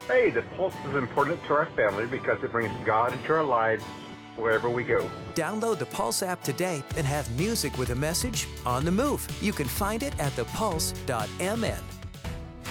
Hey, the Pulse is important to our family because it brings God into our lives wherever we go. Download the Pulse app today and have music with a message on the move. You can find it at thepulse.mn.